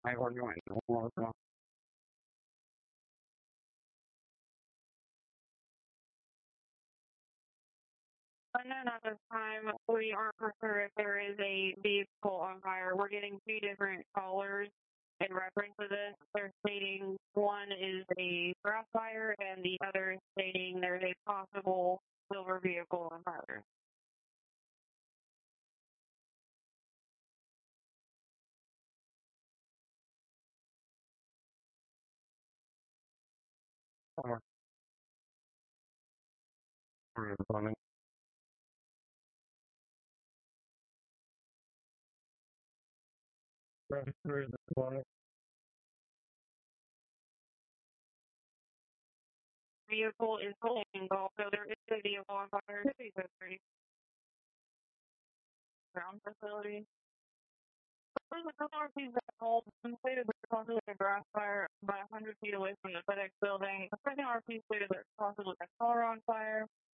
Hay con you in None at this time. We aren't for sure if there is a vehicle on fire. We're getting two different callers in reference to this. They're stating one is a grass fire and the other is stating there's a possible silver vehicle on fire. Vehicle is fully engulfed, so there is a vehicle on fire. Ground facility. There's a couple of people that called and stated there's possibly a grass fire about 100 feet away from the FedEx building. The second RP stated there's possibly a car on fire.